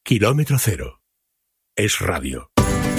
Kilómetro Cero. Es radio.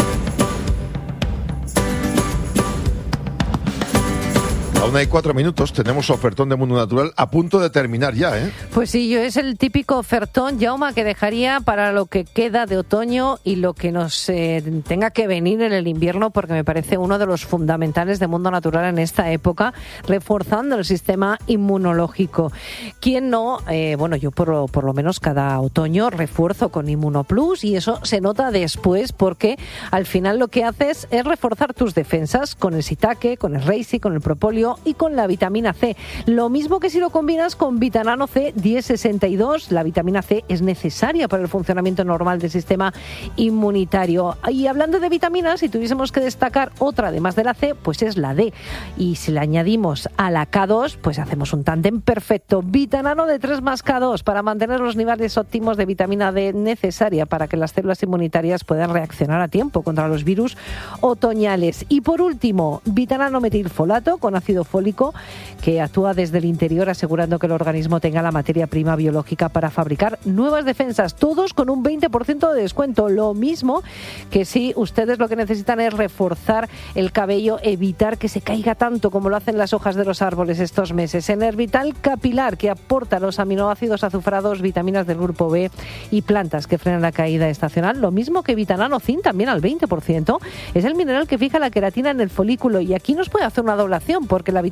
A 1:04 tenemos ofertón de Mundo Natural a punto de terminar ya, ¿eh? Pues sí, es el típico ofertón, Jaume, que dejaría para lo que queda de otoño y lo que nos tenga que venir en el invierno, porque me parece uno de los fundamentales de Mundo Natural en esta época, reforzando el sistema inmunológico. ¿Quién no? Yo por lo menos cada otoño refuerzo con Inmunoplus y eso se nota después porque al final lo que haces es reforzar tus defensas con el Shiitake, con el Reishi, con el propóleo y con la vitamina C. Lo mismo que si lo combinas con Vitanano C 1062. La vitamina C es necesaria para el funcionamiento normal del sistema inmunitario. Y hablando de vitaminas, si tuviésemos que destacar otra además de la C, pues es la D. Y si le añadimos a la K2, pues hacemos un tándem perfecto. Vitanano de 3 más K2 para mantener los niveles óptimos de vitamina D necesaria para que las células inmunitarias puedan reaccionar a tiempo contra los virus otoñales. Y por último, Vitanano metilfolato con ácido fólico que actúa desde el interior asegurando que el organismo tenga la materia prima biológica para fabricar nuevas defensas, todos con un 20% de descuento. Lo mismo que si ustedes lo que necesitan es reforzar el cabello, evitar que se caiga tanto como lo hacen las hojas de los árboles estos meses. Enervital Capilar, que aporta los aminoácidos azufrados, vitaminas del grupo B y plantas que frenan la caída estacional. Lo mismo que Vitanano Zinc, también al 20%. Es el mineral que fija la queratina en el folículo y aquí nos puede hacer una doblación porque la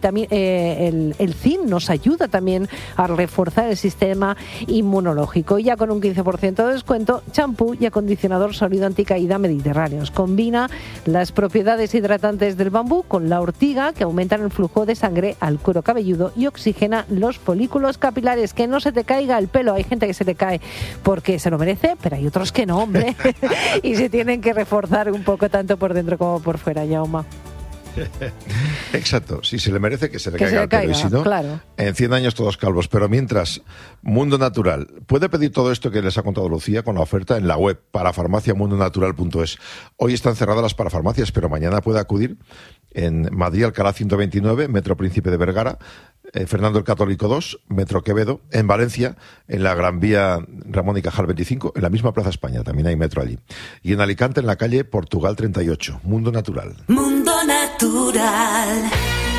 el zinc nos ayuda también a reforzar el sistema inmunológico. Ya con un 15% de descuento, champú y acondicionador sólido anticaída mediterráneos. Combina las propiedades hidratantes del bambú con la ortiga que aumentan el flujo de sangre al cuero cabelludo y oxigena los folículos capilares. Que no se te caiga el pelo. Hay gente que se le cae porque se lo merece, pero hay otros que no, hombre. Y se tienen que reforzar un poco tanto por dentro como por fuera, Jaume. Exacto, si se le merece que se le caiga el pelo, y si no, claro. En 100 años todos calvos. Pero mientras, Mundo Natural puede pedir todo esto que les ha contado Lucía con la oferta en la web parafarmaciamundonatural.es. Hoy están cerradas las parafarmacias, pero mañana puede acudir en Madrid, Alcalá 129, Metro Príncipe de Vergara, Fernando el Católico 2, Metro Quevedo, en Valencia, en la Gran Vía Ramón y Cajal 25, en la misma Plaza España, también hay metro allí. Y en Alicante, en la calle Portugal 38. Mundo Natural. Mundo Natural.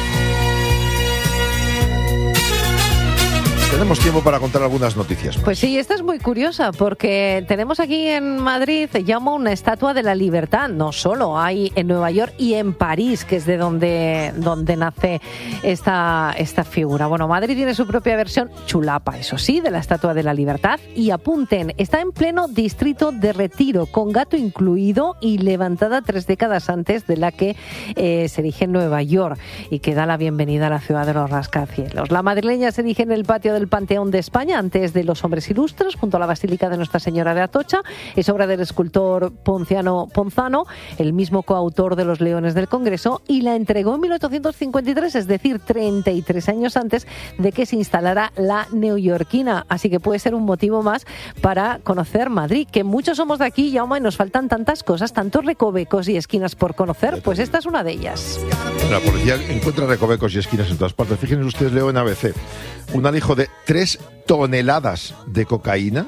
Tenemos tiempo para contar algunas noticias más. Pues sí, esta es muy curiosa porque tenemos aquí en Madrid, se llama una estatua de la libertad. No solo hay en Nueva York y en París, que es de donde nace esta figura. Bueno, Madrid tiene su propia versión chulapa, eso sí, de la estatua de la libertad. Y apunten, está en pleno distrito de Retiro, con gato incluido y levantada 3 décadas antes de la que se erige en Nueva York y que da la bienvenida a la ciudad de los rascacielos. La madrileña se erige en el patio del Panteón de España, antes de los Hombres Ilustres, junto a la Basílica de Nuestra Señora de Atocha. Es obra del escultor Ponzano, el mismo coautor de Los Leones del Congreso, y la entregó en 1853, es decir, 33 años antes de que se instalara la neoyorquina. Así que puede ser un motivo más para conocer Madrid, que muchos somos de aquí, Jaume, y nos faltan tantas cosas, tantos recovecos y esquinas por conocer, pues esta es una de ellas. La policía encuentra recovecos y esquinas en todas partes. Fíjense ustedes, leo en ABC, un alijo de 3 toneladas de cocaína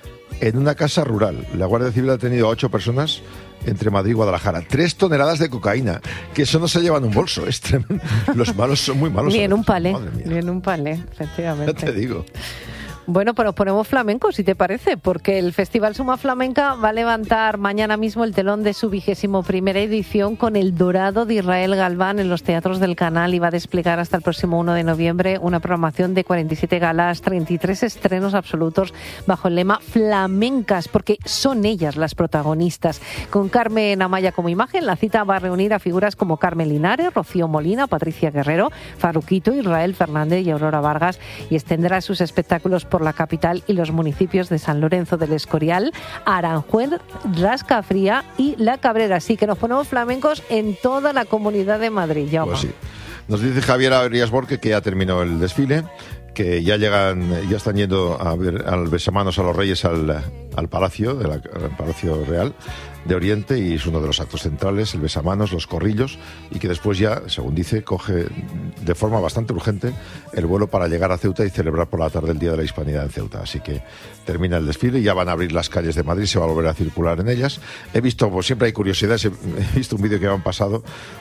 en una casa rural. La Guardia Civil ha detenido a 8 personas entre Madrid y Guadalajara. 3 toneladas de cocaína, que eso no se lleva en un bolso. Es tremendo. Los malos son muy malos. Ni en un palé, efectivamente. Ya te digo. Bueno, pero ponemos flamenco, si te parece, porque el Festival Suma Flamenca va a levantar mañana mismo el telón de su 21ª edición con El Dorado de Israel Galván en los teatros del Canal y va a desplegar hasta el próximo 1 de noviembre una programación de 47 galas, 33 estrenos absolutos bajo el lema Flamencas, porque son ellas las protagonistas. Con Carmen Amaya como imagen, la cita va a reunir a figuras como Carmen Linares, Rocío Molina, Patricia Guerrero, Farruquito, Israel Fernández y Aurora Vargas, y extenderá sus espectáculos por la capital y los municipios de San Lorenzo del Escorial, Aranjuez, Rascafría y La Cabrera. Así que nos ponemos flamencos en toda la Comunidad de Madrid. Pues sí. Nos dice Javier Arias Borque que ya terminó el desfile que ya están yendo a ver al besamanos a los reyes al Palacio, al Palacio Real de Oriente, y es uno de los actos centrales, el besamanos, los corrillos, y que después ya, según dice, coge de forma bastante urgente el vuelo para llegar a Ceuta y celebrar por la tarde el Día de la Hispanidad en Ceuta. Así que termina el desfile y ya van a abrir las calles de Madrid, se va a volver a circular en ellas. He visto, pues siempre hay curiosidades, he visto un vídeo que me han pasado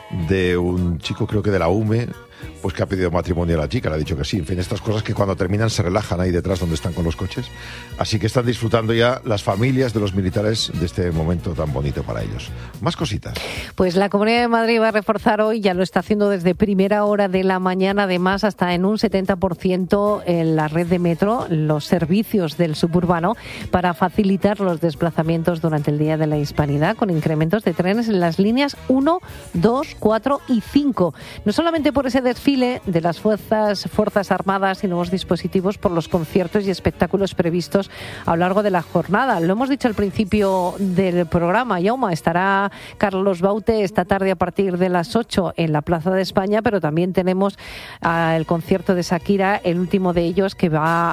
de un chico, creo que de la UME, pues que ha pedido matrimonio a la chica, le ha dicho que sí. En fin, estas cosas que cuando terminan se relajan ahí detrás donde están con los coches. Así que están disfrutando ya las familias de los militares de este momento tan bonito para ellos. Más cositas. Pues la Comunidad de Madrid va a reforzar hoy, ya lo está haciendo desde primera hora de la mañana, además hasta en un 70% en la red de metro, los servicios del suburbano, para facilitar los desplazamientos durante el Día de la Hispanidad, con incrementos de trenes en las líneas 1, 2, 4 y 5. No solamente por ese desfile de las Fuerzas Armadas y nuevos dispositivos, por los conciertos y espectáculos previstos a lo largo de la jornada. Lo hemos dicho al principio del programa, Jaume, estará Carlos Baute esta tarde a partir de las 8 en la Plaza de España, pero también tenemos el concierto de Shakira, el último de ellos, que va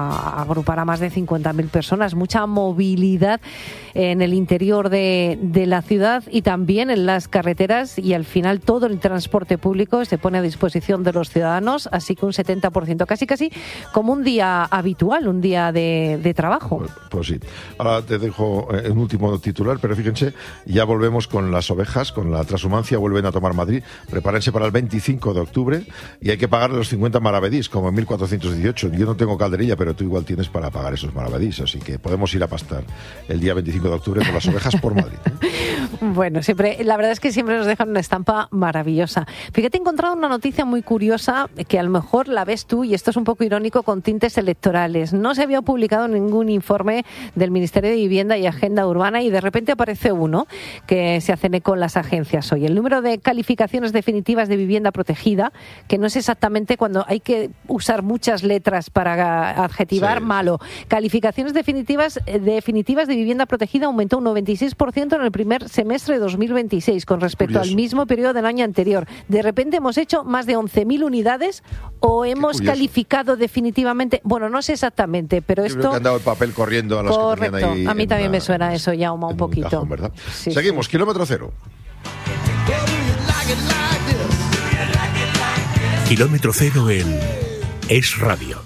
a agrupar a más de 50.000 personas. Mucha movilidad en el interior de la ciudad y también en las carreteras, y al final todo el transporte público se pone a disposición de los ciudadanos, así que un 70%, casi como un día habitual, un día de trabajo. Pues sí. Ahora te dejo un último titular, pero fíjense, ya volvemos con las ovejas, con la transhumancia, vuelven a tomar Madrid. Prepárense para el 25 de octubre y hay que pagar los 50 maravedís, como en 1418. Yo no tengo calderilla, pero tú igual tienes para pagar esos maravedís, así que podemos ir a pastar el día 25 de octubre con las ovejas por Madrid. Bueno, siempre, la verdad es que siempre nos dejan una estampa maravillosa. Fíjate, he encontrado una noticia muy curiosa que a lo mejor la ves tú, y esto es un poco irónico, con tintes electorales. No se había publicado ningún informe del Ministerio de Vivienda y Agenda Urbana, y de repente aparece uno que se hacen eco en las agencias hoy. El número de calificaciones definitivas de vivienda protegida, que no es exactamente cuando hay que usar muchas letras para adjetivar, sí, malo. Calificaciones definitivas de vivienda protegida aumentó un 96% en el primer semestre de 2026 con respecto al mismo periodo del año anterior. De repente hemos hecho más de 11.000 unidades o hemos calificado definitivamente, bueno, no sé exactamente, pero yo esto... creo que han dado el papel corriendo a los correcto, que tenían ahí. A mí también me suena eso, Jaume, un poquito. Cajón, ¿verdad? Sí, seguimos, sí. Kilómetro Cero. Kilómetro Cero en Es Radio.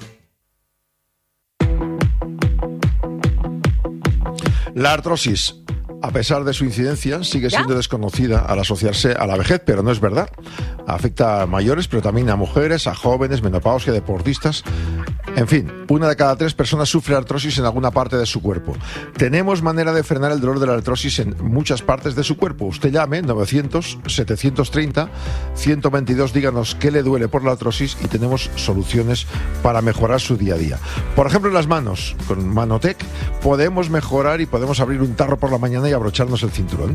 La artrosis, a pesar de su incidencia, sigue siendo desconocida al asociarse a la vejez, pero no es verdad. Afecta a mayores, pero también a mujeres, a jóvenes, menopausia, deportistas. En fin, 1 de cada 3 personas sufre artrosis en alguna parte de su cuerpo. Tenemos manera de frenar el dolor de la artrosis en muchas partes de su cuerpo. Usted llame 900-730-122, díganos qué le duele por la artrosis y tenemos soluciones para mejorar su día a día. Por ejemplo, en las manos, con Manotec podemos mejorar y podemos abrir un tarro por la mañana y abrocharnos el cinturón.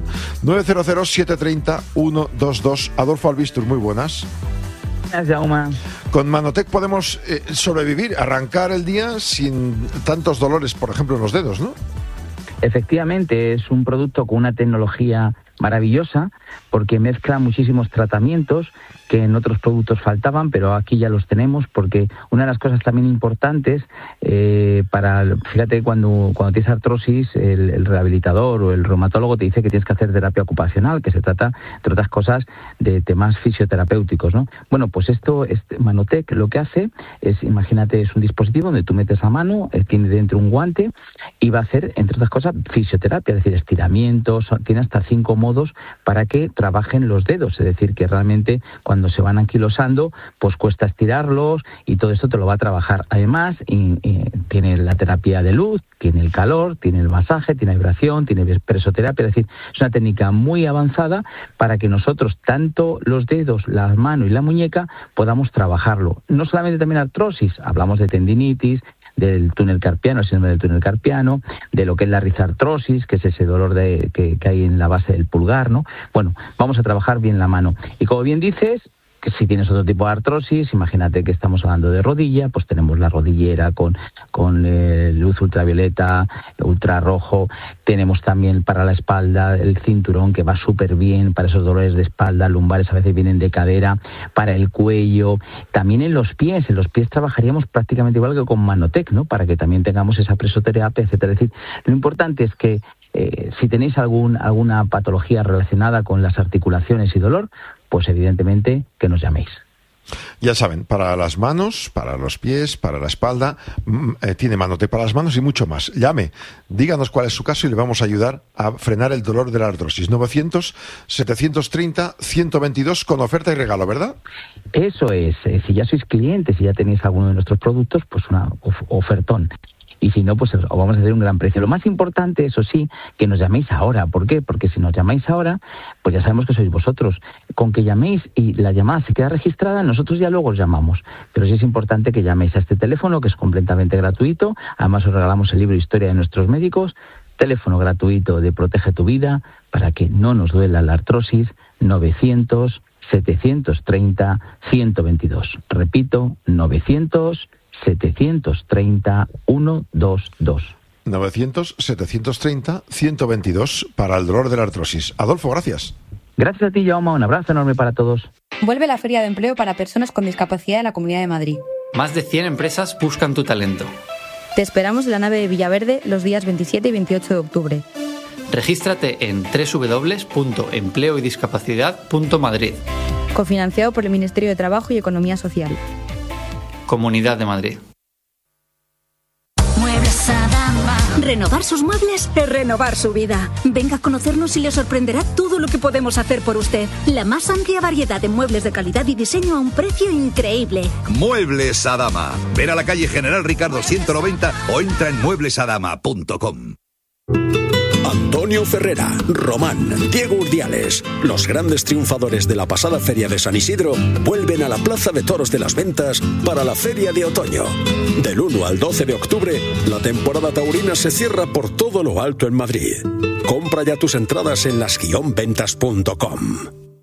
900-730-122. Adolfo Albistur, muy buenas. Con Manotec podemos sobrevivir, arrancar el día sin tantos dolores, por ejemplo, en los dedos, ¿no? Efectivamente, es un producto con una tecnología maravillosa porque mezcla muchísimos tratamientos que en otros productos faltaban, pero aquí ya los tenemos, porque una de las cosas también importantes fíjate, cuando tienes artrosis, el rehabilitador o el reumatólogo te dice que tienes que hacer terapia ocupacional, que se trata, entre otras cosas, de temas fisioterapéuticos, ¿no? Bueno, pues Manotec lo que hace es, imagínate, es un dispositivo donde tú metes la mano, tiene dentro un guante y va a hacer, entre otras cosas, fisioterapia, es decir, estiramientos, tiene hasta 5 modos para que trabajen los dedos, es decir, que realmente cuando se van anquilosando, pues cuesta estirarlos y todo esto te lo va a trabajar. Además, tiene la terapia de luz, tiene el calor, tiene el masaje, tiene vibración, tiene presoterapia, es decir, es una técnica muy avanzada para que nosotros, tanto los dedos, la mano y la muñeca, podamos trabajarlo. No solamente también artrosis, hablamos de tendinitis, del túnel carpiano, el síndrome del túnel carpiano, de lo que es la rizartrosis, que es ese dolor que hay en la base del pulgar, ¿no? Bueno, vamos a trabajar bien la mano. Y como bien dices, que si tienes otro tipo de artrosis, imagínate que estamos hablando de rodilla, pues tenemos la rodillera con luz ultravioleta, ultrarrojo. Tenemos también para la espalda el cinturón, que va súper bien para esos dolores de espalda, lumbares a veces vienen de cadera, para el cuello. También en los pies trabajaríamos prácticamente igual que con Manotec, ¿no? Para que también tengamos esa presoterapia, etcétera. Es decir, lo importante es que si tenéis alguna patología relacionada con las articulaciones y dolor, pues evidentemente que nos llaméis. Ya saben, para las manos, para los pies, para la espalda, tiene Manotec para las manos y mucho más. Llame, díganos cuál es su caso y le vamos a ayudar a frenar el dolor de la artrosis. 900-730-122 con oferta y regalo, ¿verdad? Eso es. Si ya sois clientes, si ya tenéis alguno de nuestros productos, pues una ofertón. Y si no, pues os vamos a hacer un gran precio. Lo más importante, eso sí, que nos llaméis ahora. ¿Por qué? Porque si nos llamáis ahora, pues ya sabemos que sois vosotros. Con que llaméis y la llamada se queda registrada, nosotros ya luego os llamamos. Pero sí es importante que llaméis a este teléfono, que es completamente gratuito. Además, os regalamos el libro Historia de nuestros médicos. Teléfono gratuito de Protege tu Vida, para que no nos duela la artrosis. 900-730-122. Repito, 900-730-122. 900-730-122 para el dolor de la artrosis. Adolfo, gracias. Gracias a ti, Jaume. Un abrazo enorme para todos. Vuelve la Feria de Empleo para Personas con Discapacidad en la Comunidad de Madrid. Más de 100 empresas buscan tu talento. Te esperamos en la nave de Villaverde los días 27 y 28 de octubre. Regístrate en www.empleoydiscapacidad.madrid. Cofinanciado por el Ministerio de Trabajo y Economía Social. Comunidad de Madrid. Muebles Adama. Renovar sus muebles es renovar su vida. Venga a conocernos y le sorprenderá todo lo que podemos hacer por usted. La más amplia variedad de muebles de calidad y diseño a un precio increíble. Muebles Adama. Ven a la calle General Ricardo 190 o entra en mueblesadama.com. Antonio Ferrera, Román, Diego Urdiales, los grandes triunfadores de la pasada Feria de San Isidro, vuelven a la Plaza de Toros de las Ventas para la Feria de Otoño. Del 1 al 12 de octubre, la temporada taurina se cierra por todo lo alto en Madrid. Compra ya tus entradas en las-ventas.com.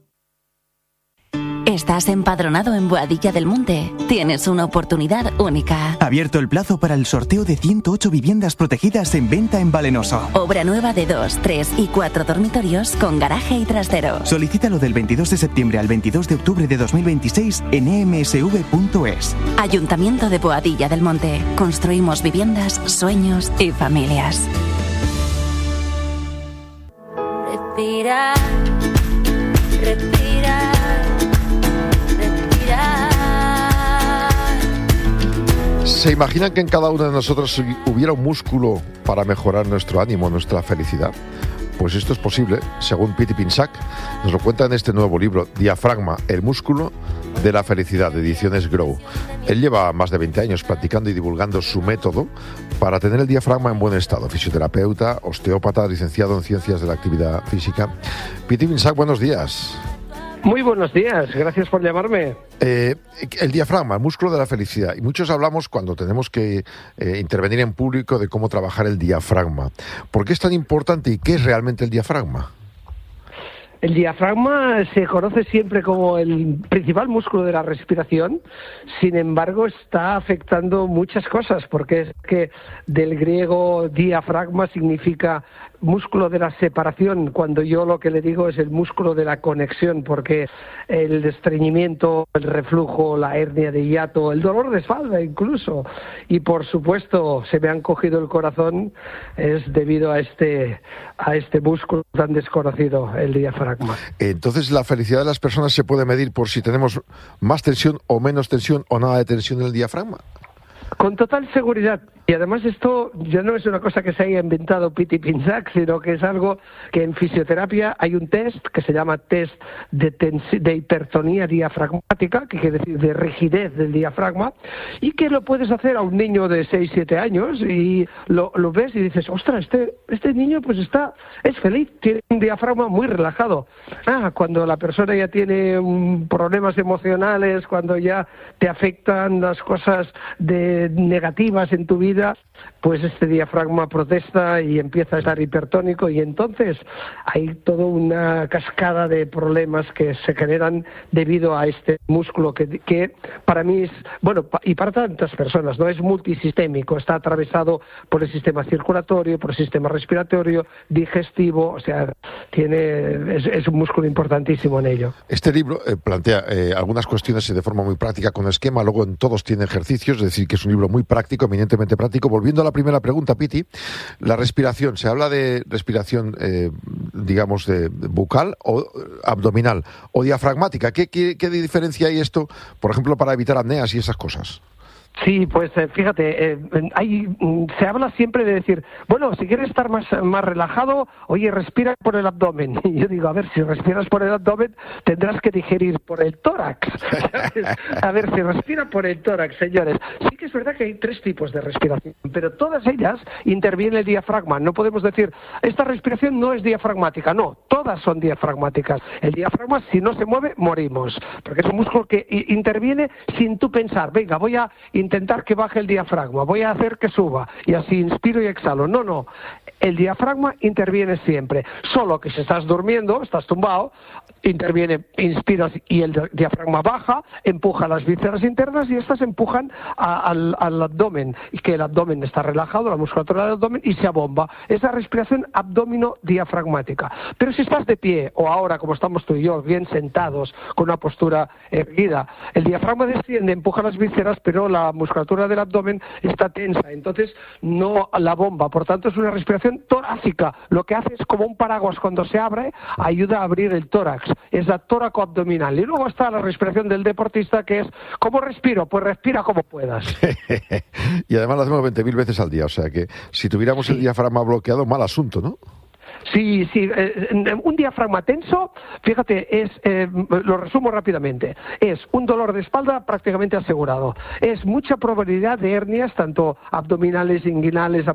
¿Estás empadronado en Boadilla del Monte? Tienes una oportunidad única. Abierto el plazo para el sorteo de 108 viviendas protegidas en venta en Valenoso. Obra nueva de 2, 3 y 4 dormitorios con garaje y trastero. Solicítalo del 22 de septiembre al 22 de octubre de 2026 en emsv.es. Ayuntamiento de Boadilla del Monte. Construimos viviendas, sueños y familias. Respira, respira. ¿Se imaginan que en cada uno de nosotros hubiera un músculo para mejorar nuestro ánimo, nuestra felicidad? Pues esto es posible, según Piti Pinsac. Nos lo cuenta en este nuevo libro, Diafragma, el músculo de la felicidad, de Ediciones Grow. Él lleva más de 20 años practicando y divulgando su método para tener el diafragma en buen estado. Fisioterapeuta, osteópata, licenciado en Ciencias de la Actividad Física. Piti Pinsac, buenos días. Muy buenos días, gracias por llamarme. El diafragma, el músculo de la felicidad. Y muchos hablamos cuando tenemos que intervenir en público de cómo trabajar el diafragma. ¿Por qué es tan importante y qué es realmente el diafragma? El diafragma se conoce siempre como el principal músculo de la respiración, sin embargo está afectando muchas cosas, porque es que del griego diafragma significa músculo de la separación, cuando yo lo que le digo es el músculo de la conexión, porque el estreñimiento, el reflujo, la hernia de hiato, el dolor de espalda incluso, y por supuesto se me han cogido el corazón, es debido a este músculo tan desconocido, el diafragma. Entonces, ¿la felicidad de las personas se puede medir por si tenemos más tensión o menos tensión o nada de tensión en el diafragma? Con total seguridad. Y además esto ya no es una cosa que se haya inventado Piti Pinsac, sino que es algo que en fisioterapia hay un test que se llama test de hipertonía diafragmática, que quiere decir de rigidez del diafragma, y que lo puedes hacer a un niño de 6-7 años y lo ves y dices, ostras, este niño pues es feliz, tiene un diafragma muy relajado. Cuando la persona ya tiene problemas emocionales, cuando ya te afectan las cosas negativas en tu vida, medida, pues este diafragma protesta y empieza a estar hipertónico, y entonces hay toda una cascada de problemas que se generan debido a este músculo que para mí es, bueno, y para tantas personas, no es multisistémico, está atravesado por el sistema circulatorio, por el sistema respiratorio, digestivo, o sea, es un músculo importantísimo en ello. Este libro plantea algunas cuestiones de forma muy práctica con esquema, luego en todos tiene ejercicios, es decir, que es un libro muy práctico, eminentemente práctico. Volviendo a la primera pregunta, Piti, la respiración, se habla de respiración, digamos, de bucal o abdominal o diafragmática. ¿Qué diferencia hay esto, por ejemplo, para evitar apneas y esas cosas? Sí, pues fíjate, se habla siempre de decir, bueno, si quieres estar más relajado, oye, respira por el abdomen. Y yo digo, a ver, si respiras por el abdomen, tendrás que digerir por el tórax. A ver, si respira por el tórax, señores. Sí que es verdad que hay 3 tipos de respiración, pero todas ellas interviene el diafragma. No podemos decir, esta respiración no es diafragmática. No, todas son diafragmáticas. El diafragma, si no se mueve, morimos. Porque es un músculo que interviene sin tú pensar, venga, voy a intentar que baje el diafragma, voy a hacer que suba, y así inspiro y exhalo. No, el diafragma interviene siempre, solo que si estás durmiendo, estás tumbado, inspiras y el diafragma baja, empuja las vísceras internas y estas empujan al abdomen, y que el abdomen está relajado, la musculatura del abdomen, y se abomba. Esa respiración abdomino-diafragmática. Pero si estás de pie, o ahora como estamos tú y yo, bien sentados, con una postura erguida, el diafragma desciende, empuja las vísceras, pero la musculatura del abdomen está tensa, entonces no la bomba. Por tanto, es una respiración torácica. Lo que hace es como un paraguas cuando se abre, ayuda a abrir el tórax. Es la tóraco-abdominal. Y luego está la respiración del deportista, que es, ¿cómo respiro? Pues respira como puedas. Y además lo hacemos 20.000 veces al día, o sea que si tuviéramos el diafragma bloqueado, mal asunto, ¿no? Sí, un diafragma tenso, fíjate, lo resumo rápidamente, es un dolor de espalda prácticamente asegurado, es mucha probabilidad de hernias, tanto abdominales, inguinales,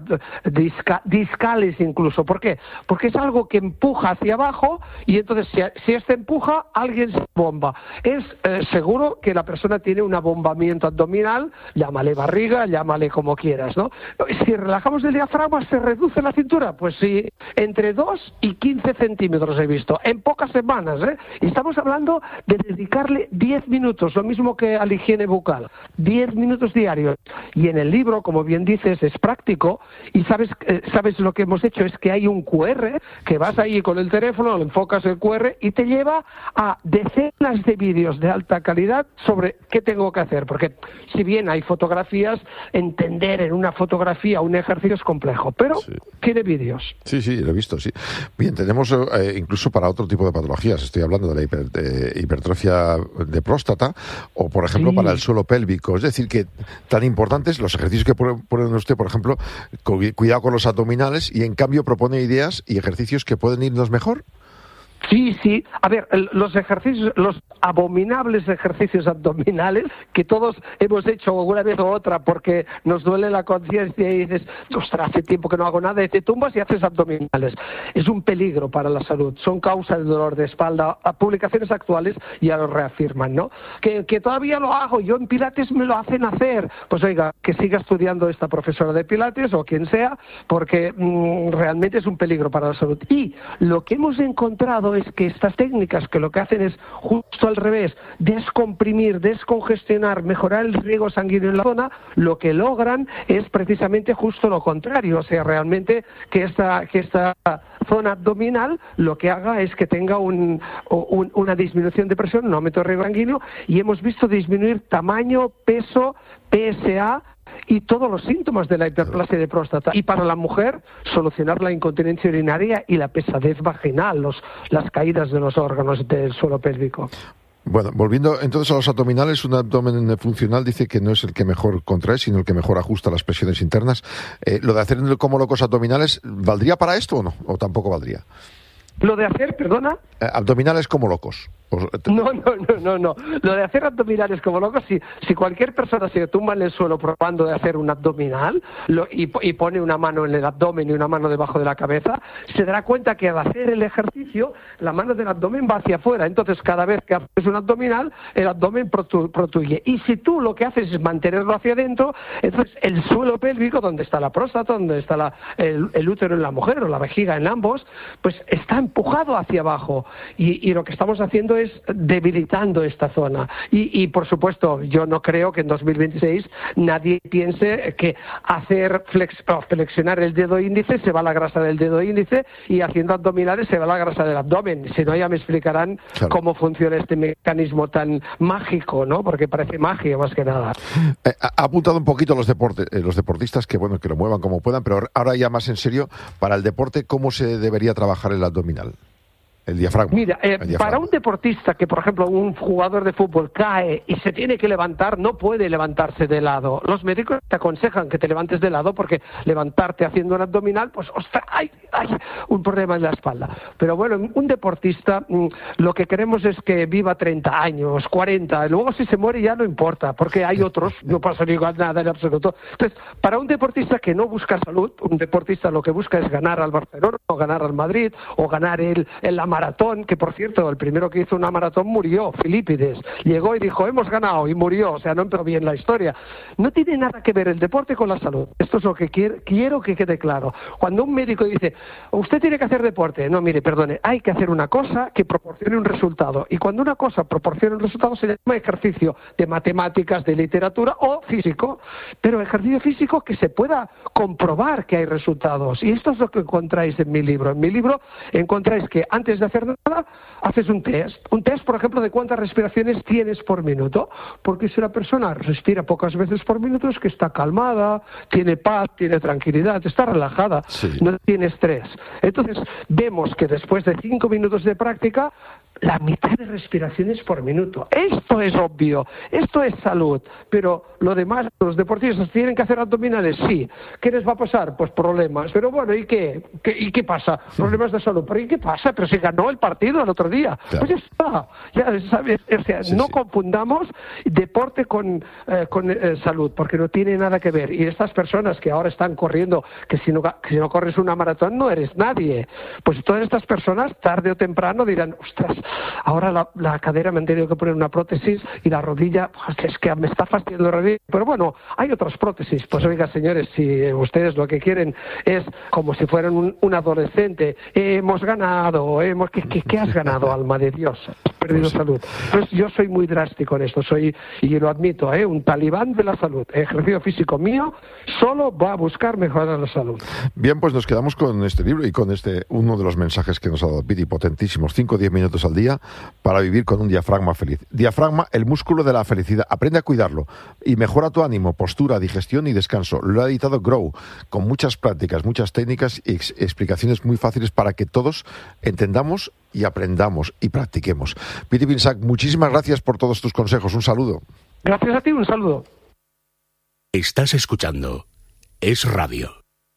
discales incluso. ¿Por qué? Porque es algo que empuja hacia abajo, y entonces si este empuja, alguien se bomba. Es seguro que la persona tiene un abombamiento abdominal, llámale barriga, llámale como quieras, ¿no? Si relajamos el diafragma, ¿se reduce la cintura? Pues sí, entre 2 y 15 centímetros he visto, en pocas semanas, Y estamos hablando de dedicarle 10 minutos, lo mismo que a la higiene bucal, 10 minutos diarios. Y en el libro, como bien dices, es práctico, y sabes lo que hemos hecho, es que hay un QR, que vas ahí con el teléfono, lo enfocas el QR, y te lleva a decenas de vídeos de alta calidad sobre qué tengo que hacer, porque si bien hay fotografías, entender en una fotografía un ejercicio es complejo, pero sí, tiene vídeos. Sí, lo he visto, sí. Bien, tenemos incluso para otro tipo de patologías, estoy hablando de la hipertrofia de próstata, o por ejemplo para el suelo pélvico, es decir, que tan importantes los ejercicios que pone usted, por ejemplo, cuidado con los abdominales, y en cambio propone ideas y ejercicios que pueden irnos mejor. Sí. A ver, los ejercicios, los abominables ejercicios abdominales que todos hemos hecho alguna vez o otra porque nos duele la conciencia y dices, ostras, hace tiempo que no hago nada, y te tumbas y haces abdominales. Es un peligro para la salud, son causa de dolor de espalda. Publicaciones actuales ya lo reafirman, ¿no? Que todavía lo hago, yo en Pilates me lo hacen hacer. Pues oiga, que siga estudiando esta profesora de Pilates o quien sea, porque realmente es un peligro para la salud. Y lo que hemos encontrado es que estas técnicas, que lo que hacen es justo al revés, descomprimir, descongestionar, mejorar el riego sanguíneo en la zona, lo que logran es precisamente justo lo contrario. O sea, realmente que esta zona abdominal lo que haga es que tenga una disminución de presión, un aumento de riego sanguíneo, y hemos visto disminuir tamaño, peso, PSA y todos los síntomas de la hiperplasia de próstata. Y para la mujer, solucionar la incontinencia urinaria y la pesadez vaginal, las caídas de los órganos del suelo pélvico. Bueno, volviendo entonces a los abdominales, un abdomen funcional dice que no es el que mejor contrae, sino el que mejor ajusta las presiones internas. ¿Lo de hacer como locos abdominales, ¿valdría para esto o no? ¿O tampoco valdría? ¿Lo de hacer, perdona? Abdominales como locos. No. Lo de hacer abdominales como locos, si cualquier persona se tumba en el suelo probando de hacer un abdominal y pone una mano en el abdomen y una mano debajo de la cabeza, se dará cuenta que al hacer el ejercicio, la mano del abdomen va hacia afuera. Entonces, cada vez que haces un abdominal, el abdomen protruye. Y si tú lo que haces es mantenerlo hacia adentro, entonces el suelo pélvico, donde está la próstata, donde está el útero en la mujer o la vejiga en ambos, pues está empujado hacia abajo. Y lo que estamos haciendo es debilitando esta zona. Y por supuesto, yo no creo que en 2026 nadie piense que hacer flexionar el dedo índice se va la grasa del dedo índice y haciendo abdominales se va la grasa del abdomen. Si no, ya me explicarán cómo funciona este mecanismo tan mágico, ¿no? Porque parece magia más que nada. Ha apuntado un poquito los deportistas que lo muevan como puedan, pero ahora ya más en serio, para el deporte, ¿cómo se debería trabajar el abdominal? El diafragma. Mira, para un deportista que, por ejemplo, un jugador de fútbol cae y se tiene que levantar, no puede levantarse de lado. Los médicos te aconsejan que te levantes de lado porque levantarte haciendo un abdominal, pues, ostras, hay un problema en la espalda. Pero bueno, un deportista, lo que queremos es que viva 30 años, 40, y luego si se muere ya no importa, porque hay otros, no pasa nada en absoluto. Entonces, para un deportista que no busca salud, un deportista lo que busca es ganar al Barcelona, o ganar al Madrid, o ganar la maratón, que por cierto, el primero que hizo una maratón murió, Filipides. Llegó y dijo, hemos ganado, y murió, o sea, no entró bien la historia. No tiene nada que ver el deporte con la salud. Esto es lo que quiero que quede claro. Cuando un médico dice, usted tiene que hacer deporte, no, mire, perdone, hay que hacer una cosa que proporcione un resultado. Y cuando una cosa proporciona un resultado se llama ejercicio de matemáticas, de literatura o físico, pero ejercicio físico que se pueda comprobar que hay resultados. Y esto es lo que encontráis en mi libro. En mi libro encontráis que antes de hacer nada, haces un test, por ejemplo, de cuántas respiraciones tienes por minuto, porque si una persona respira pocas veces por minuto es que está calmada, tiene paz, tiene tranquilidad, está relajada, no tiene estrés. Entonces, vemos que después de 5 minutos de práctica, la mitad de respiraciones por minuto. Esto es obvio, esto es salud, pero lo demás, los deportistas tienen que hacer abdominales, sí. ¿Qué les va a pasar? Pues problemas. Pero bueno, ¿y qué? ¿Y qué pasa? Problemas de salud. ¿Pero y qué pasa? Pero si ganó el partido el otro día. Claro. Pues ya está. Ya sabes, o sea, no confundamos deporte con salud, porque no tiene nada que ver. Y estas personas que ahora están corriendo, que si no corres una maratón no eres nadie. Pues todas estas personas, tarde o temprano, dirán, ostras, ahora la cadera me han tenido que poner una prótesis y la rodilla, pues es que me está fastidiando la rodilla. Pero bueno, hay otras prótesis. Pues oiga, señores, si ustedes lo que quieren es como si fueran un adolescente, hemos ganado, ¿qué has ganado, alma de Dios? Has perdido salud. Pues yo soy muy drástico en esto, y lo admito, un talibán de la salud. El ejercicio físico mío solo va a buscar mejorar la salud. Bien, pues nos quedamos con este libro y con uno de los mensajes que nos ha dado Piti, potentísimos, 5 o 10 minutos al día para vivir con un diafragma feliz. Diafragma, el músculo de la felicidad. Aprende a cuidarlo y mejora tu ánimo, postura, digestión y descanso. Lo ha editado Grow, con muchas prácticas, muchas técnicas y explicaciones muy fáciles para que todos entendamos y aprendamos y practiquemos. Piti Pinsac, muchísimas gracias por todos tus consejos. Un saludo. Gracias a ti, un saludo. Estás escuchando Es Radio.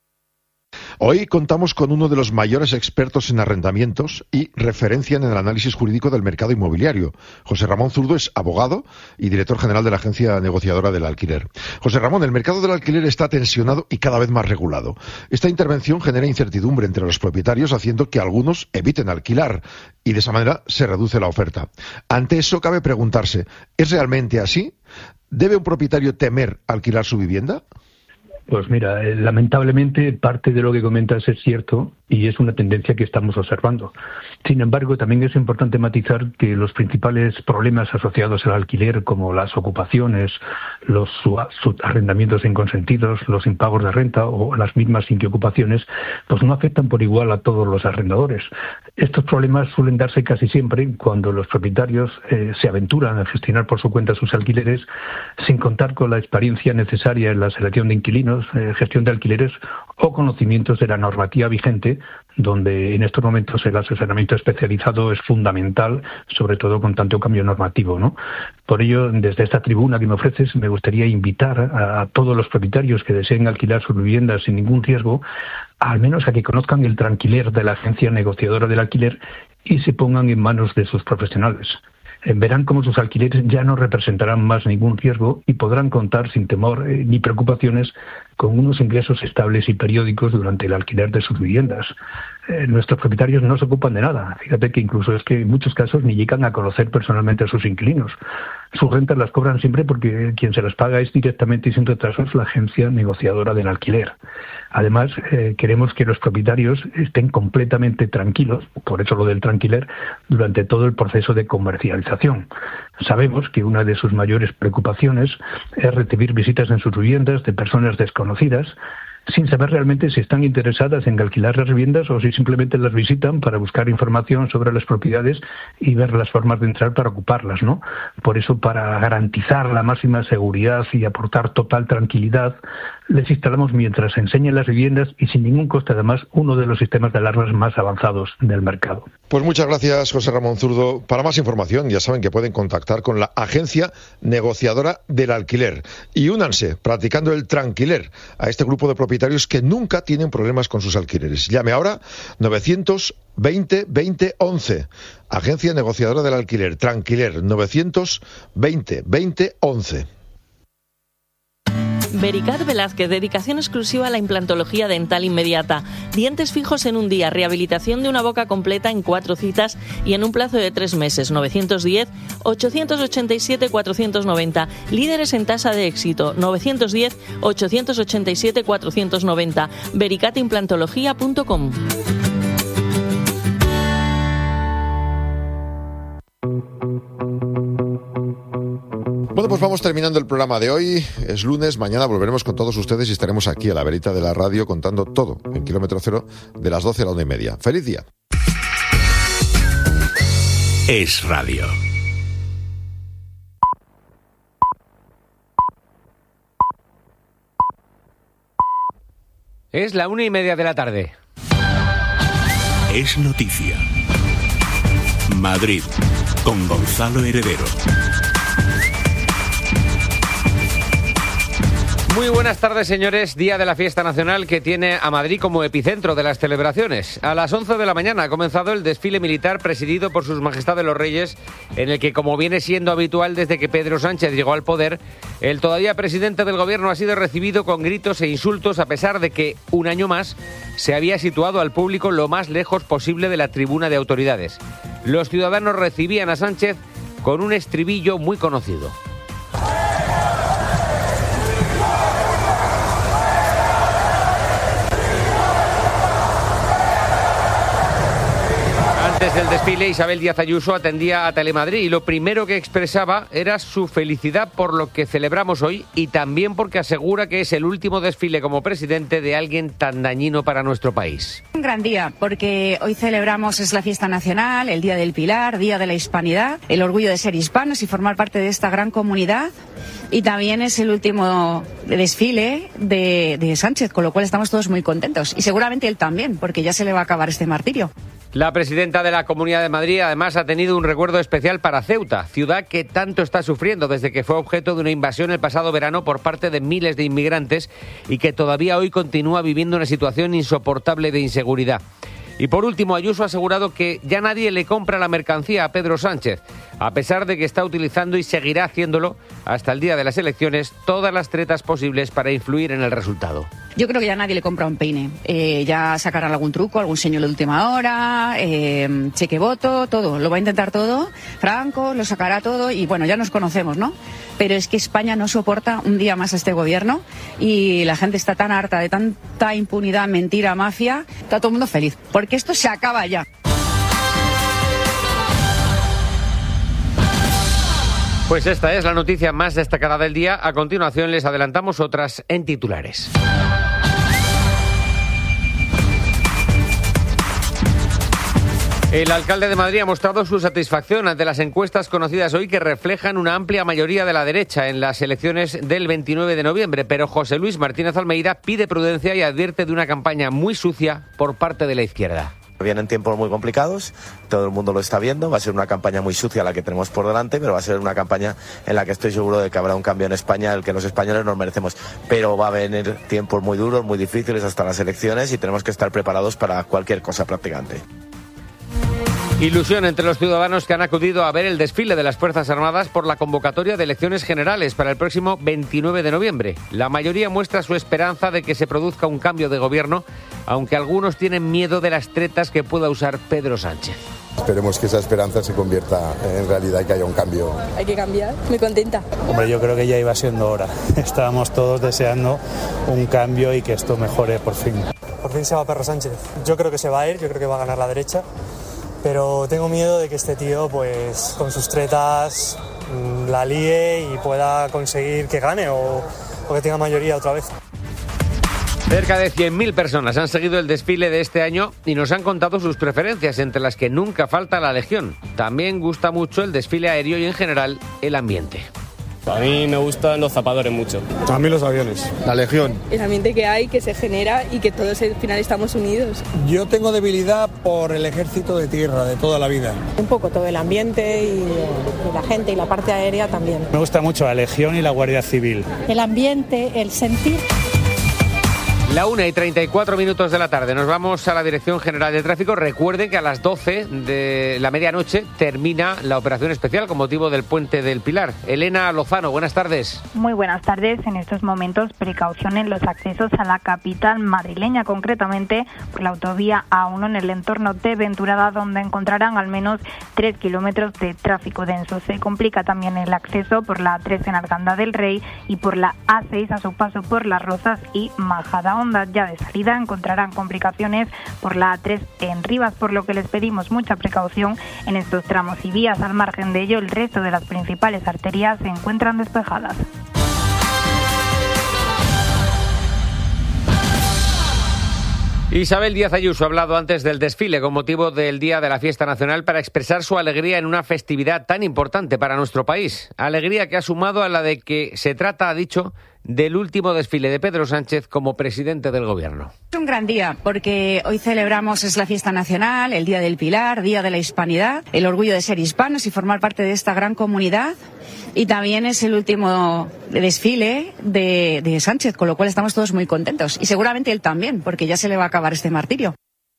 Hoy contamos con uno de los mayores expertos en arrendamientos y referencia en el análisis jurídico del mercado inmobiliario. José Ramón Zurdo es abogado y director general de la agencia negociadora del alquiler. José Ramón, el mercado del alquiler está tensionado y cada vez más regulado. Esta intervención genera incertidumbre entre los propietarios, haciendo que algunos eviten alquilar y de esa manera se reduce la oferta. Ante eso cabe preguntarse, ¿es realmente así? ¿Debe un propietario temer alquilar su vivienda? Pues mira, lamentablemente parte de lo que comentas es cierto y es una tendencia que estamos observando. Sin embargo, también es importante matizar que los principales problemas asociados al alquiler, como las ocupaciones, los arrendamientos inconsentidos, los impagos de renta o las mismas inquiocupaciones, pues no afectan por igual a todos los arrendadores. Estos problemas suelen darse casi siempre cuando los propietarios se aventuran a gestionar por su cuenta sus alquileres sin contar con la experiencia necesaria en la selección de inquilinos, gestión de alquileres o conocimientos de la normativa vigente donde en estos momentos el asesoramiento especializado es fundamental, sobre todo con tanto cambio normativo, ¿no? Por ello, desde esta tribuna que me ofreces, me gustaría invitar a todos los propietarios que deseen alquilar sus viviendas sin ningún riesgo, al menos a que conozcan el tranquiler de la agencia negociadora del alquiler y se pongan en manos de sus profesionales. Verán cómo sus alquileres ya no representarán más ningún riesgo y podrán contar sin temor ni preocupaciones con unos ingresos estables y periódicos durante el alquiler de sus viviendas. Nuestros propietarios no se ocupan de nada. Fíjate que incluso es que en muchos casos ni llegan a conocer personalmente a sus inquilinos. Sus rentas las cobran siempre porque quien se las paga es directamente y sin retrasos la agencia negociadora del alquiler. Además, queremos que los propietarios estén completamente tranquilos, por eso lo del tranquiler, durante todo el proceso de comercialización. Sabemos que una de sus mayores preocupaciones es recibir visitas en sus viviendas de personas desconocidas, sin saber realmente si están interesadas en alquilar las viviendas o si simplemente las visitan para buscar información sobre las propiedades y ver las formas de entrar para ocuparlas, ¿no? Por eso, para garantizar la máxima seguridad y aportar total tranquilidad, les instalamos mientras enseñan las viviendas y sin ningún coste además uno de los sistemas de alarmas más avanzados del mercado. Pues muchas gracias, José Ramón Zurdo. Para más información ya saben que pueden contactar con la agencia negociadora del alquiler y únanse practicando el tranquiler a este grupo de propietarios que nunca tienen problemas con sus alquileres. Llame ahora 920 20 11. Agencia negociadora del alquiler, Tranquiler, 920 20 11. Vericat Velázquez, dedicación exclusiva a la implantología dental inmediata. Dientes fijos en un día, rehabilitación de una boca completa en 4 citas y en un plazo de 3 meses. 910-887-490. Líderes en tasa de éxito. 910-887-490. vericatimplantología.com. Bueno, pues vamos terminando el programa de hoy. Es lunes, mañana volveremos con todos ustedes y estaremos aquí a la verita de la radio contando todo en Kilómetro Cero de las 12 a la 1:30. ¡Feliz día! Es radio. Es la 1:30 de la tarde. Es noticia. Madrid, con Gonzalo Heredero. Muy buenas tardes, señores. Día de la fiesta nacional que tiene a Madrid como epicentro de las celebraciones. A las 11 de la mañana ha comenzado el desfile militar presidido por sus majestades los reyes, en el que, como viene siendo habitual desde que Pedro Sánchez llegó al poder, el todavía presidente del gobierno ha sido recibido con gritos e insultos, a pesar de que, un año más, se había situado al público lo más lejos posible de la tribuna de autoridades. Los ciudadanos recibían a Sánchez con un estribillo muy conocido. Desde el desfile, Isabel Díaz Ayuso atendía a Telemadrid y lo primero que expresaba era su felicidad por lo que celebramos hoy y también porque asegura que es el último desfile como presidente de alguien tan dañino para nuestro país. Un gran día, porque hoy celebramos, es la fiesta nacional, el Día del Pilar, Día de la Hispanidad, el orgullo de ser hispanos y formar parte de esta gran comunidad. Y también es el último desfile de Sánchez, con lo cual estamos todos muy contentos. Y seguramente él también, porque ya se le va a acabar este martirio. La presidenta de la Comunidad de Madrid además ha tenido un recuerdo especial para Ceuta, ciudad que tanto está sufriendo desde que fue objeto de una invasión el pasado verano por parte de miles de inmigrantes y que todavía hoy continúa viviendo una situación insoportable de inseguridad. Y por último, Ayuso ha asegurado que ya nadie le compra la mercancía a Pedro Sánchez, a pesar de que está utilizando y seguirá haciéndolo hasta el día de las elecciones todas las tretas posibles para influir en el resultado. Yo creo que ya nadie le compra un peine. Ya sacarán algún truco, algún señuelo de última hora, cheque voto, todo. Lo va a intentar todo. Franco lo sacará todo y bueno, ya nos conocemos, ¿no? Pero es que España no soporta un día más a este gobierno y la gente está tan harta de tanta impunidad, mentira, mafia. Está todo el mundo feliz, porque esto se acaba ya. Pues esta es la noticia más destacada del día. A continuación les adelantamos otras en titulares. El alcalde de Madrid ha mostrado su satisfacción ante las encuestas conocidas hoy que reflejan una amplia mayoría de la derecha en las elecciones del 29 de noviembre, pero José Luis Martínez Almeida pide prudencia y advierte de una campaña muy sucia por parte de la izquierda. Vienen tiempos muy complicados, todo el mundo lo está viendo, va a ser una campaña muy sucia la que tenemos por delante, pero va a ser una campaña en la que estoy seguro de que habrá un cambio en España, el que los españoles nos merecemos. Pero va a venir tiempos muy duros, muy difíciles hasta las elecciones y tenemos que estar preparados para cualquier cosa prácticamente. Ilusión entre los ciudadanos que han acudido a ver el desfile de las Fuerzas Armadas por la convocatoria de elecciones generales para el próximo 29 de noviembre. La mayoría muestra su esperanza de que se produzca un cambio de gobierno, aunque algunos tienen miedo de las tretas que pueda usar Pedro Sánchez. Esperemos que esa esperanza se convierta en realidad y que haya un cambio. Hay que cambiar, muy contenta. Hombre, yo creo que ya iba siendo hora. Estábamos todos deseando un cambio y que esto mejore por fin. Por fin se va Pedro Sánchez. Yo creo que se va a ir, yo creo que va a ganar la derecha. Pero tengo miedo de que este tío, pues, con sus tretas, la líe y pueda conseguir que gane o que tenga mayoría otra vez. Cerca de 100.000 personas han seguido el desfile de este año y nos han contado sus preferencias, entre las que nunca falta la Legión. También gusta mucho el desfile aéreo y, en general, el ambiente. A mí me gustan los zapadores mucho. A mí los aviones. La Legión. El ambiente que hay, que se genera y que todos al final estamos unidos. Yo tengo debilidad por el ejército de tierra de toda la vida. Un poco todo el ambiente y la gente y la parte aérea también. Me gusta mucho la Legión y la Guardia Civil. El ambiente, el sentir. La 1:34 de la tarde. Nos vamos a la Dirección General de Tráfico. Recuerden que a las 12 de la medianoche termina la operación especial con motivo del Puente del Pilar. Elena Lozano, buenas tardes. Muy buenas tardes. En estos momentos, precaución en los accesos a la capital madrileña, concretamente por la autovía A1 en el entorno de Venturada, donde encontrarán al menos 3 kilómetros de tráfico denso. Se complica también el acceso por la A3 en Arganda del Rey y por la A6 a su paso por Las Rozas y Majadahonda. Ya de salida encontrarán complicaciones por la A3 en Rivas, por lo que les pedimos mucha precaución en estos tramos y vías. Al margen de ello, el resto de las principales arterias se encuentran despejadas. Isabel Díaz Ayuso ha hablado antes del desfile con motivo del Día de la Fiesta Nacional para expresar su alegría en una festividad tan importante para nuestro país. Alegría que ha sumado a la de que se trata, ha dicho, del último desfile de Pedro Sánchez como presidente del Gobierno. Es un gran día porque hoy celebramos, es la fiesta nacional, el Día del Pilar, Día de la Hispanidad, el orgullo de ser hispanos y formar parte de esta gran comunidad. Y también es el último desfile de Sánchez, con lo cual estamos todos muy contentos. Y seguramente él también, porque ya se le va a acabar este martirio.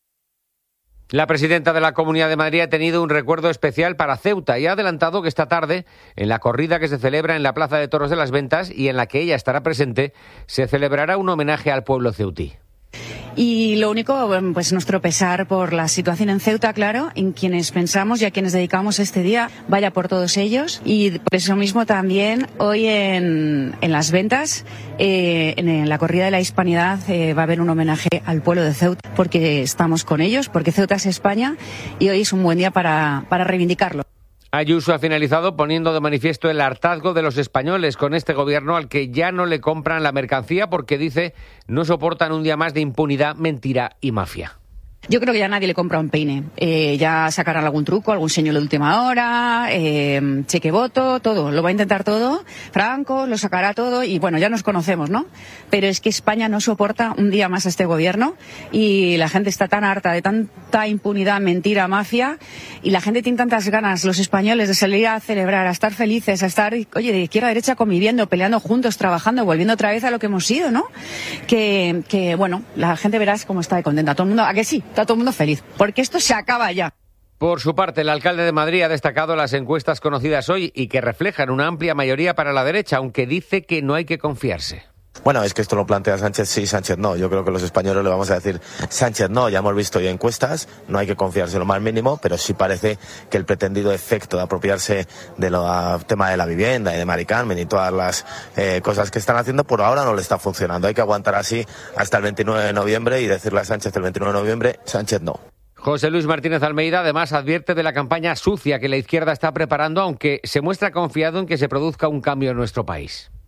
La presidenta de la Comunidad de Madrid ha tenido un recuerdo especial para Ceuta y ha adelantado que esta tarde, en la corrida que se celebra en la Plaza de Toros de las Ventas y en la que ella estará presente, se celebrará un homenaje al pueblo ceutí. Y lo único, pues nuestro pesar por la situación en Ceuta, claro, en quienes pensamos y a quienes dedicamos este día, vaya por todos ellos. Y por eso mismo también hoy en Las Ventas, en la corrida de la Hispanidad, va a haber un homenaje al pueblo de Ceuta, porque estamos con ellos, porque Ceuta es España y hoy es un buen día para reivindicarlo. Ayuso ha finalizado poniendo de manifiesto el hartazgo de los españoles con este gobierno al que ya no le compran la mercancía porque, dice, no soportan un día más de impunidad, mentira y mafia. Yo creo que ya nadie le compra un peine. Ya sacarán algún truco, algún señuelo de última hora, cheque voto, todo. Lo va a intentar todo. Franco lo sacará todo y bueno, ya nos conocemos, ¿no? Pero es que España no soporta un día más a este gobierno y la gente está tan harta de tanta impunidad, mentira, mafia y la gente tiene tantas ganas, los españoles, de salir a celebrar, a estar felices, a estar, oye, de izquierda a derecha conviviendo, peleando juntos, trabajando, volviendo otra vez a lo que hemos sido, ¿no? Que bueno, la gente verás cómo está de contenta. Todo el mundo, ¿a que sí? Está todo el mundo feliz, porque esto se acaba ya. Por su parte, el alcalde de Madrid ha destacado las encuestas conocidas hoy y que reflejan una amplia mayoría para la derecha, aunque dice que no hay que confiarse. Bueno, es que esto lo plantea Sánchez sí, Sánchez no. Yo creo que los españoles le vamos a decir Sánchez no. Ya hemos visto hoy encuestas, no hay que confiarse lo más mínimo, pero sí parece que el pretendido efecto de apropiarse del tema de la vivienda y de Mari Carmen y todas las cosas que están haciendo, por ahora no le está funcionando. Hay que aguantar así hasta el 29 de noviembre y decirle a Sánchez el 29 de noviembre, Sánchez no. José Luis Martínez Almeida además advierte de la campaña sucia que la izquierda está preparando, aunque se muestra confiado en que se produzca un cambio en nuestro país.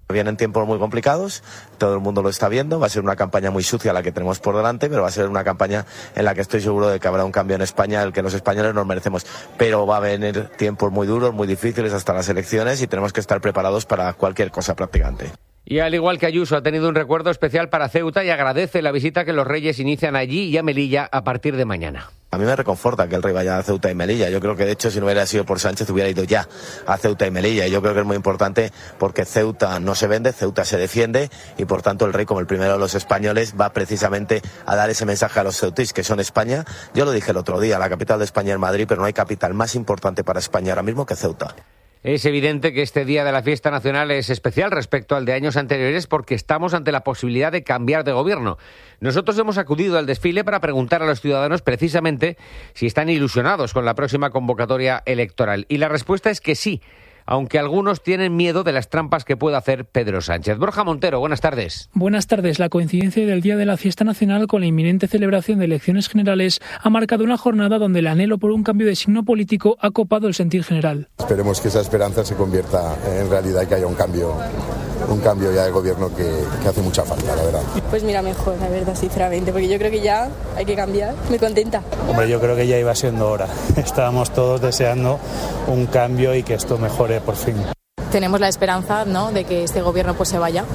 Vienen tiempos muy complicados, todo el mundo lo está viendo, va a ser una campaña muy sucia la que tenemos por delante, pero va a ser una campaña en la que estoy seguro de que habrá un cambio en España, el que los españoles nos merecemos. Pero va a venir tiempos muy duros, muy difíciles hasta las elecciones y tenemos que estar preparados para cualquier cosa prácticamente. Y al igual que Ayuso, ha tenido un recuerdo especial para Ceuta y agradece la visita que los Reyes inician allí y a Melilla a partir de mañana. A mí me reconforta que el rey vaya a Ceuta y Melilla. Yo creo que, de hecho, si no hubiera sido por Sánchez, hubiera ido ya a Ceuta y Melilla. Y yo creo que es muy importante porque Ceuta no se vende, Ceuta se defiende y, por tanto, el rey, como el primero de los españoles, va precisamente a dar ese mensaje a los ceutíes, que son España. Yo lo dije el otro día, la capital de España es Madrid, pero no hay capital más importante para España ahora mismo que Ceuta. Es evidente que este día de la fiesta nacional es especial respecto al de años anteriores porque estamos ante la posibilidad de cambiar de gobierno. Nosotros hemos acudido al desfile para preguntar a los ciudadanos precisamente si están ilusionados con la próxima convocatoria electoral. Y la respuesta es que sí, aunque algunos tienen miedo de las trampas que pueda hacer Pedro Sánchez. Borja Montero, buenas tardes. Buenas tardes. La coincidencia del día de la fiesta nacional con la inminente celebración de elecciones generales ha marcado una jornada donde el anhelo por un cambio de signo político ha copado el sentir general. Esperemos que esa esperanza se convierta en realidad y que haya un cambio ya de gobierno que hace mucha falta, la verdad. Pues mira, mejor, la verdad, sinceramente, porque yo creo que ya hay que cambiar. Muy contenta. Hombre, yo creo que ya iba siendo hora. Estábamos todos deseando un cambio y que esto mejore por fin. Tenemos la esperanza, ¿no?, de que este gobierno pues se vaya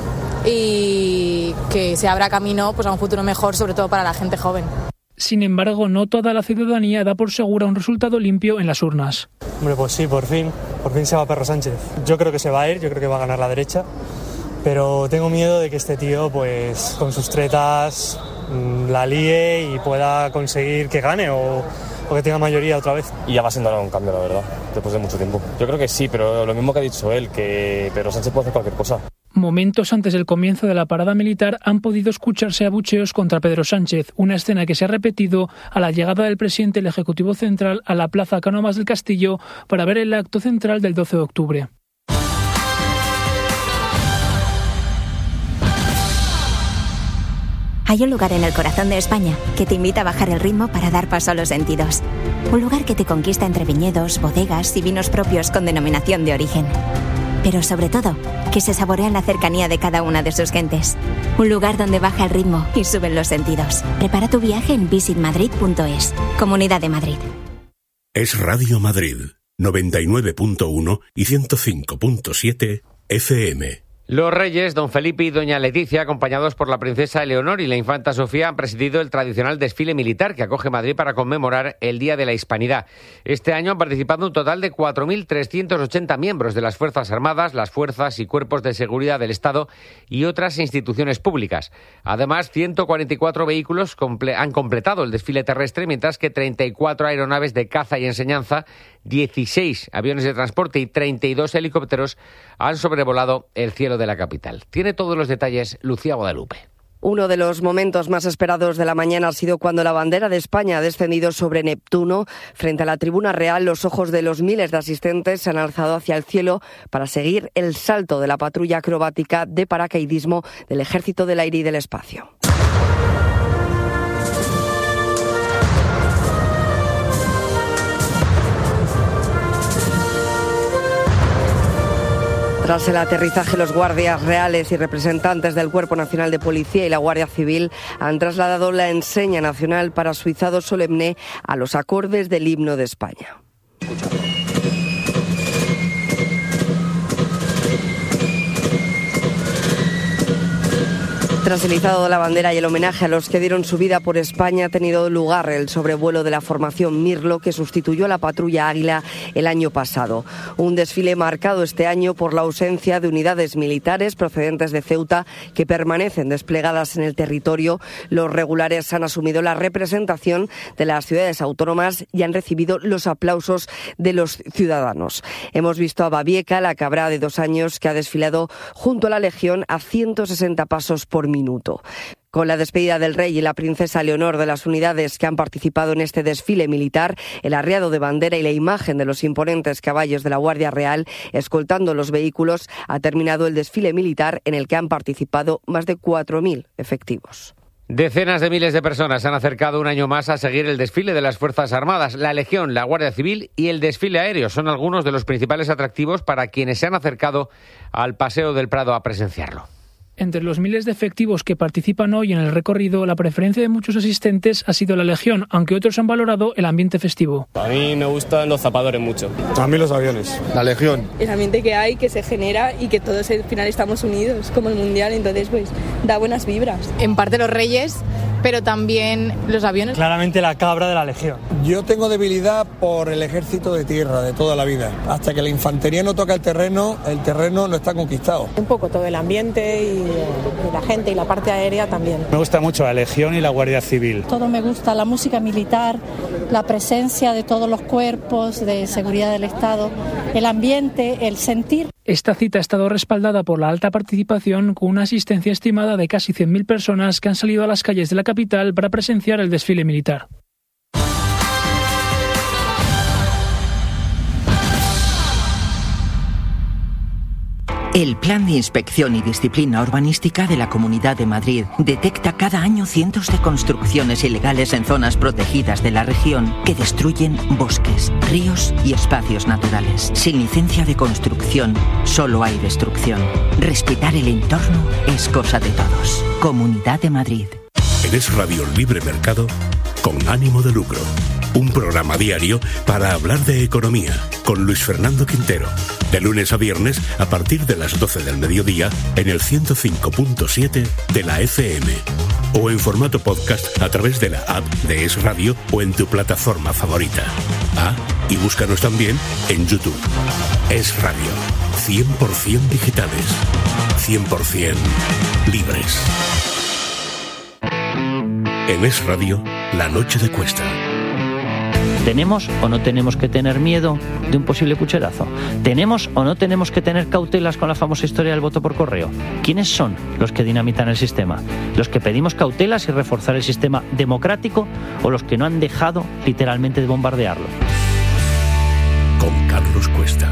y que se abra camino pues a un futuro mejor, sobre todo para la gente joven. Sin embargo, no toda la ciudadanía da por segura un resultado limpio en las urnas. Hombre, pues sí, por fin se va Pedro Sánchez. Yo creo que se va a ir, yo creo que va a ganar la derecha, pero tengo miedo de que este tío, pues con sus tretas, la líe y pueda conseguir que gane o que tenga mayoría otra vez. Y ya va siendo ahora un cambio, la verdad, después de mucho tiempo. Yo creo que sí, pero lo mismo que ha dicho él, que Pedro Sánchez puede hacer cualquier cosa. Momentos antes del comienzo de la parada militar han podido escucharse abucheos contra Pedro Sánchez, una escena que se ha repetido a la llegada del presidente del Ejecutivo Central a la Plaza Cánovas del Castillo para ver el acto central del 12 de octubre. Hay un lugar en el corazón de España que te invita a bajar el ritmo para dar paso a los sentidos. Un lugar que te conquista entre viñedos, bodegas y vinos propios con denominación de origen. Pero sobre todo, que se saborea en la cercanía de cada una de sus gentes. Un lugar donde baja el ritmo y suben los sentidos. Prepara tu viaje en visitmadrid.es. Comunidad de Madrid. Es Radio Madrid, 99.1 y 105.7 FM. Los reyes, don Felipe y doña Leticia, acompañados por la princesa Leonor y la infanta Sofía, han presidido el tradicional desfile militar que acoge Madrid para conmemorar el Día de la Hispanidad. Este año han participado un total de 4.380 miembros de las Fuerzas Armadas, las fuerzas y cuerpos de seguridad del Estado y otras instituciones públicas. Además, 144 vehículos han completado el desfile terrestre, mientras que 34 aeronaves de caza y enseñanza, 16 aviones de transporte y 32 helicópteros han sobrevolado el cielo de la capital. Tiene todos los detalles Lucía Guadalupe. Uno de los momentos más esperados de la mañana ha sido cuando la bandera de España ha descendido sobre Neptuno. Frente a la tribuna real, los ojos de los miles de asistentes se han alzado hacia el cielo para seguir el salto de la patrulla acrobática de paracaidismo del Ejército del Aire y del Espacio. Tras el aterrizaje, los guardias reales y representantes del Cuerpo Nacional de Policía y la Guardia Civil han trasladado la enseña nacional para su izado solemne a los acordes del himno de España. Tras el izado de la bandera y el homenaje a los que dieron su vida por España, ha tenido lugar el sobrevuelo de la formación Mirlo, que sustituyó a la patrulla Águila el año pasado. Un desfile marcado este año por la ausencia de unidades militares procedentes de Ceuta que permanecen desplegadas en el territorio. Los regulares han asumido la representación de las ciudades autónomas y han recibido los aplausos de los ciudadanos. Hemos visto a Babieca, la cabra de 2 años, que ha desfilado junto a la Legión a 160 pasos por minuto. Con la despedida del rey y la princesa Leonor de las unidades que han participado en este desfile militar, el arriado de bandera y la imagen de los imponentes caballos de la Guardia Real escoltando los vehículos, ha terminado el desfile militar en el que han participado más de 4.000 efectivos. Decenas de miles de personas se han acercado un año más a seguir el desfile de las Fuerzas Armadas. La Legión, la Guardia Civil y el desfile aéreo son algunos de los principales atractivos para quienes se han acercado al Paseo del Prado a presenciarlo. Entre los miles de efectivos que participan hoy en el recorrido, la preferencia de muchos asistentes ha sido la Legión, aunque otros han valorado el ambiente festivo. A mí me gustan los zapadores mucho. A mí los aviones. La Legión. El ambiente que hay, que se genera y que todos al final estamos unidos, como el Mundial, entonces pues da buenas vibras. En parte los Reyes, pero también los aviones. Claramente la cabra de la Legión. Yo tengo debilidad por el ejército de tierra de toda la vida. Hasta que la infantería no toca el terreno no está conquistado. Un poco todo el ambiente y la gente y la parte aérea también. Me gusta mucho la Legión y la Guardia Civil. Todo me gusta, la música militar, la presencia de todos los cuerpos de seguridad del Estado, el ambiente, el sentir. Esta cita ha estado respaldada por la alta participación, con una asistencia estimada de casi 100.000 personas que han salido a las calles de la capital para presenciar el desfile militar. El Plan de Inspección y Disciplina Urbanística de la Comunidad de Madrid detecta cada año cientos de construcciones ilegales en zonas protegidas de la región que destruyen bosques, ríos y espacios naturales. Sin licencia de construcción, solo hay destrucción. Respetar el entorno es cosa de todos. Comunidad de Madrid. En Es Radio Libre Mercado, con ánimo de lucro. Un programa diario para hablar de economía, con Luis Fernando Quintero. De lunes a viernes, a partir de las 12 del mediodía, en el 105.7 de la FM. O en formato podcast a través de la app de Es Radio o en tu plataforma favorita. Ah, y búscanos también en YouTube. Es Radio. 100% digitales. 100% libres. En Es Radio, la noche de Cuesta. ¿Tenemos o no tenemos que tener miedo de un posible pucherazo? ¿Tenemos o no tenemos que tener cautelas con la famosa historia del voto por correo? ¿Quiénes son los que dinamitan el sistema? ¿Los que pedimos cautelas y reforzar el sistema democrático o los que no han dejado literalmente de bombardearlo? Con Carlos Cuesta.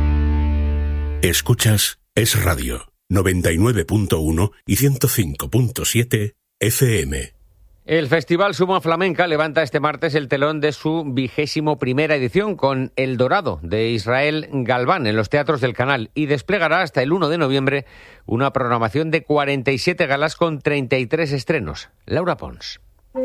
Escuchas Es Radio 99.1 y 105.7 FM. El Festival Suma Flamenca levanta este martes el telón de su 21ª edición con El Dorado de Israel Galván en los teatros del Canal y desplegará hasta el 1 de noviembre una programación de 47 galas con 33 estrenos. Laura Pons.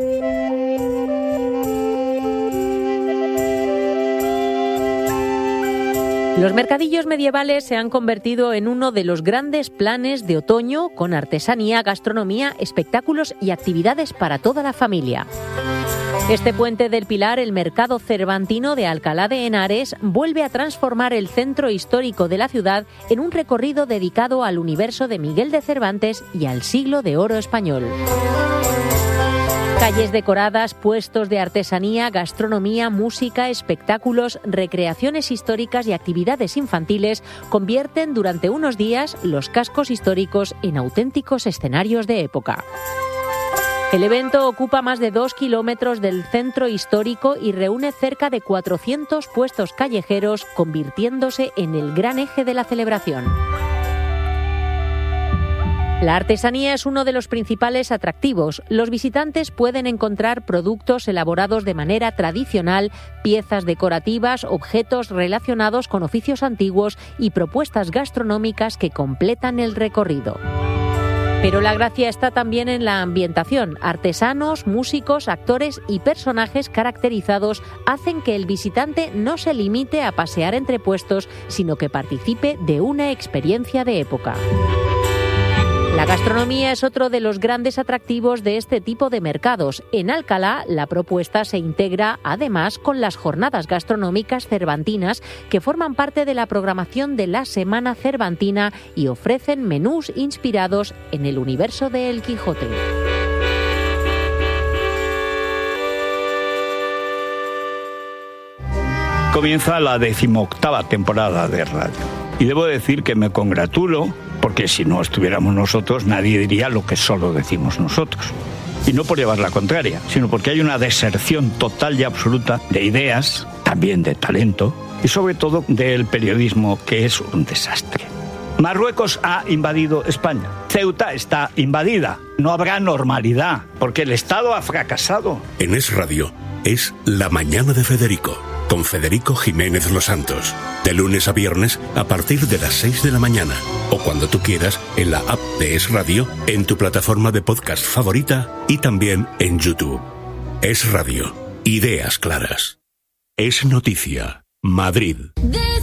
Los mercadillos medievales se han convertido en uno de los grandes planes de otoño, con artesanía, gastronomía, espectáculos y actividades para toda la familia. Este puente del Pilar, el mercado cervantino de Alcalá de Henares, vuelve a transformar el centro histórico de la ciudad en un recorrido dedicado al universo de Miguel de Cervantes y al siglo de oro español. Calles decoradas, puestos de artesanía, gastronomía, música, espectáculos, recreaciones históricas y actividades infantiles convierten durante unos días los cascos históricos en auténticos escenarios de época. El evento ocupa más de 2 kilómetros del centro histórico y reúne cerca de 400 puestos callejeros, convirtiéndose en el gran eje de la celebración. La artesanía es uno de los principales atractivos. Los visitantes pueden encontrar productos elaborados de manera tradicional, piezas decorativas, objetos relacionados con oficios antiguos y propuestas gastronómicas que completan el recorrido. Pero la gracia está también en la ambientación. Artesanos, músicos, actores y personajes caracterizados hacen que el visitante no se limite a pasear entre puestos, sino que participe de una experiencia de época. La gastronomía es otro de los grandes atractivos de este tipo de mercados. En Alcalá, la propuesta se integra además con las jornadas gastronómicas cervantinas que forman parte de la programación de la Semana Cervantina y ofrecen menús inspirados en el universo de El Quijote. Comienza la 18ª temporada de radio. Y debo decir que me congratulo, porque si no estuviéramos nosotros, nadie diría lo que solo decimos nosotros. Y no por llevar la contraria, sino porque hay una deserción total y absoluta de ideas, también de talento, y sobre todo del periodismo, que es un desastre. Marruecos ha invadido España. Ceuta está invadida. No habrá normalidad, porque el Estado ha fracasado. En Es Radio es La Mañana de Federico, con Federico Jiménez Los Santos. De lunes a viernes a partir de las 6 de la mañana. O cuando tú quieras en la app de Es Radio, en tu plataforma de podcast favorita y también en YouTube. Es Radio. Ideas claras. Es Noticia. Madrid.